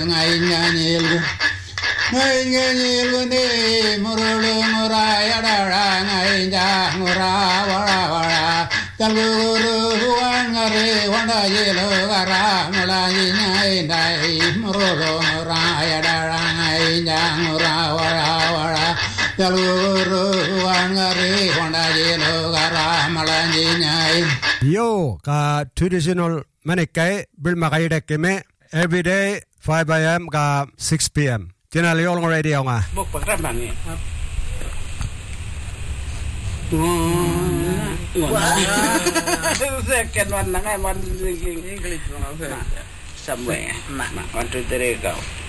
ngai nyanyil ngai nyanyil ne murulu muraya dara ngai ja mura wara wara talguru wangare wanda yelo gara mulai nyai dai murulu muraya dara ngai ja mura wara wara talguru wangare wanda yelo gara mulai nyai yo ka traditional manikai bilmakai dekeme every day 5 a.m. ka 6 p.m. Channel Yolong Radio nga. Bok pagkat bangi. Second one na nga man English mga somewhere. 1 2 3 go.